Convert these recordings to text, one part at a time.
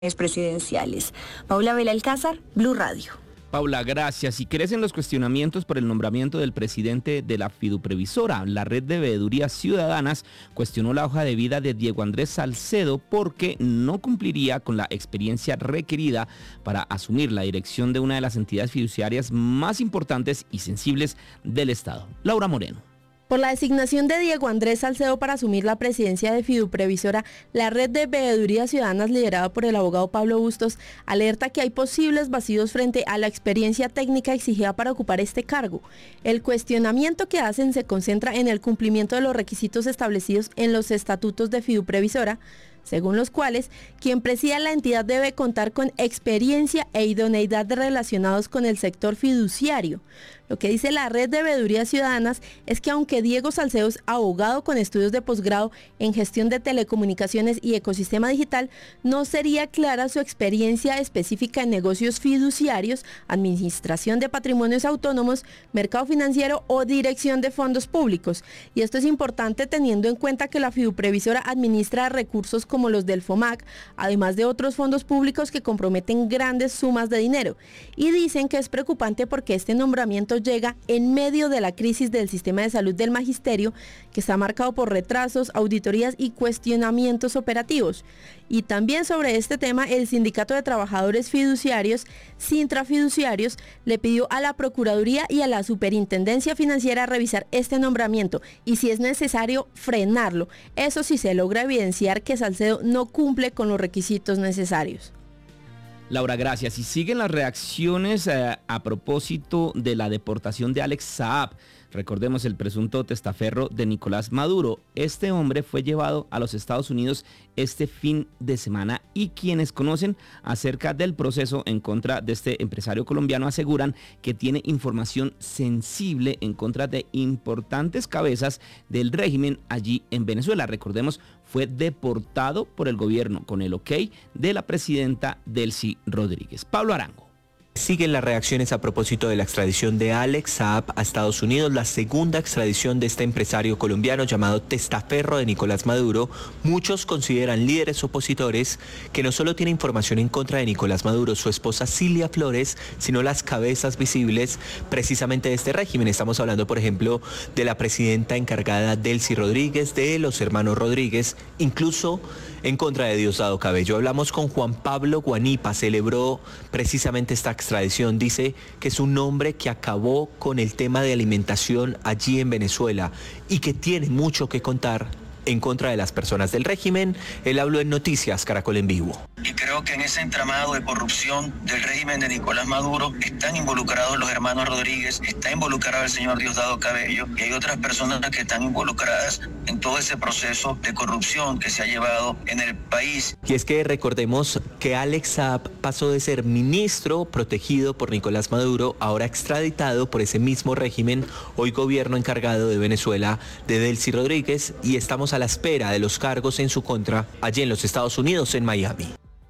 presidenciales. Paula Belalcázar, Blue Radio. Paula, gracias. Y crecen los cuestionamientos por el nombramiento del presidente de la Fiduprevisora. La Red de Veedurías Ciudadanas cuestionó la hoja de vida de Diego Andrés Salcedo porque no cumpliría con la experiencia requerida para asumir la dirección de una de las entidades fiduciarias más importantes y sensibles del Estado. Laura Moreno. Por la designación de Diego Andrés Salcedo para asumir la presidencia de Fiduprevisora, la Red de Veedurías Ciudadanas liderada por el abogado Pablo Bustos alerta que hay posibles vacíos frente a la experiencia técnica exigida para ocupar este cargo. El cuestionamiento que hacen se concentra en el cumplimiento de los requisitos establecidos en los estatutos de Fiduprevisora, según los cuales quien presida la entidad debe contar con experiencia e idoneidad relacionados con el sector fiduciario. Lo que dice la Red de Veedurías Ciudadanas es que aunque Diego Salcedo es abogado con estudios de posgrado en gestión de telecomunicaciones y ecosistema digital, no sería clara su experiencia específica en negocios fiduciarios, administración de patrimonios autónomos, mercado financiero o dirección de fondos públicos. Y esto es importante teniendo en cuenta que la Fiduprevisora administra recursos como los del FOMAC, además de otros fondos públicos que comprometen grandes sumas de dinero. Y dicen que es preocupante porque este nombramiento llega en medio de la crisis del sistema de salud del magisterio, que está marcado por retrasos, auditorías y cuestionamientos operativos. Y también sobre este tema, el Sindicato de Trabajadores Fiduciarios, Sintrafiduciarios, le pidió a la Procuraduría y a la Superintendencia Financiera revisar este nombramiento y, si es necesario, frenarlo. Eso sí se logra evidenciar que Salcedo no cumple con los requisitos necesarios. Laura, gracias. Y siguen las reacciones a propósito de la deportación de Alex Saab. Recordemos el presunto testaferro de Nicolás Maduro. Este hombre fue llevado a los Estados Unidos este fin de semana y quienes conocen acerca del proceso en contra de este empresario colombiano aseguran que tiene información sensible en contra de importantes cabezas del régimen allí en Venezuela. Recordemos, fue deportado por el gobierno con el ok de la presidenta Delcy Rodríguez. Pablo Arango. Siguen las reacciones a propósito de la extradición de Alex Saab a Estados Unidos, la segunda extradición de este empresario colombiano llamado testaferro de Nicolás Maduro. Muchos consideran líderes opositores que no solo tiene información en contra de Nicolás Maduro, su esposa Cilia Flores, sino las cabezas visibles precisamente de este régimen. Estamos hablando, por ejemplo, de la presidenta encargada Delcy Rodríguez, de los hermanos Rodríguez, incluso en contra de Diosdado Cabello. Hablamos con Juan Pablo Guanipa, celebró precisamente esta extradición. Dice que es un hombre que acabó con el tema de alimentación allí en Venezuela y que tiene mucho que contar en contra de las personas del régimen. Él habló en Noticias Caracol en Vivo. Y creo que en ese entramado de corrupción del régimen de Nicolás Maduro están involucrados los hermanos Rodríguez, está involucrado el señor Diosdado Cabello y hay otras personas que están involucradas en todo ese proceso de corrupción que se ha llevado en el país. Y es que recordemos que Alex Saab pasó de ser ministro protegido por Nicolás Maduro, ahora extraditado por ese mismo régimen, hoy gobierno encargado de Venezuela de Delcy Rodríguez, y estamos a la espera de los cargos en su contra allí en los Estados Unidos, en Miami.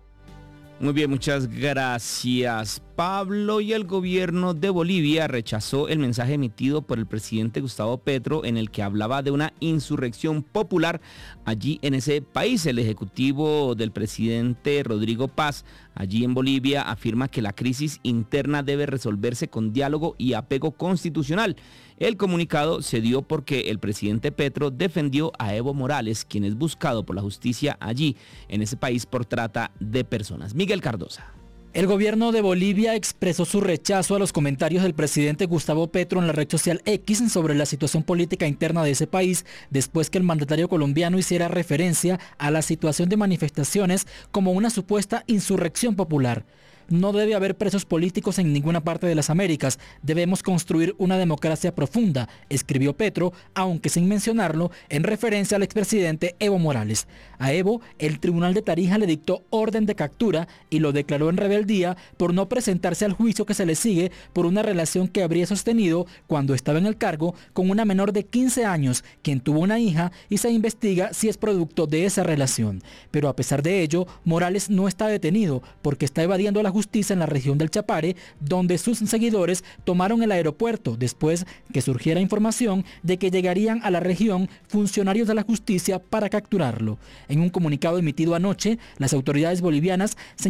Muy bien, muchas gracias, Pablo. Y el gobierno de Bolivia rechazó el mensaje emitido por el presidente Gustavo Petro en el que hablaba de una insurrección popular allí en ese país. El ejecutivo del presidente Rodrigo Paz allí en Bolivia afirma que la crisis interna debe resolverse con diálogo y apego constitucional. El comunicado se dio porque el presidente Petro defendió a Evo Morales, quien es buscado por la justicia allí en ese país por trata de personas. Miguel Cardosa. El gobierno de Bolivia expresó su rechazo a los comentarios del presidente Gustavo Petro en la red social X sobre la situación política interna de ese país, después que el mandatario colombiano hiciera referencia a la situación de manifestaciones como una supuesta insurrección popular. No debe haber presos políticos en ninguna parte de las Américas. Debemos construir una democracia profunda, escribió Petro, aunque sin mencionarlo, en referencia al expresidente Evo Morales. A Evo, el Tribunal de Tarija le dictó orden de captura y lo declaró en rebeldía por no presentarse al juicio que se le sigue por una relación que habría sostenido cuando estaba en el cargo con una menor de 15 años, quien tuvo una hija, y se investiga si es producto de esa relación. Pero a pesar de ello, Morales no está detenido porque está evadiendo la justicia justicia en la región del Chapare, donde sus seguidores tomaron el aeropuerto después que surgiera información de que llegarían a la región funcionarios de la justicia para capturarlo. En un comunicado emitido anoche, las autoridades bolivianas